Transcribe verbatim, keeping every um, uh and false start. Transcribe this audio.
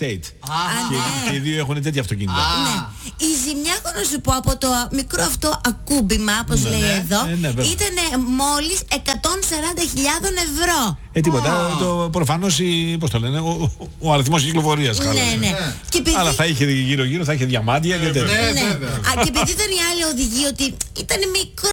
estate. Α, Και οι δύο έχουν τέτοια αυτοκίνητα. ναι. Η ζημιά, έχω να σου πω, από το μικρό αυτό ακούμπημα, όπως λέει εδώ, Ε, ναι, βέβαια. ήταν μόλις εκατόν σαράντα χιλιάδες ευρώ. Ε, τίποτα. Το, προφανώς η- πώς το λένε, ο, ο, ο αριθμός κυκλοφορίας χάλασε. Ναι, ναι. Και επειδή... Αλλά θα είχε γύρω-γύρω, θα είχε διαμάντια και τέτοια. Ναι, Ναι. βέβαια. Α, και επειδή ήταν η άλλη οδηγία ότι ήταν μικρό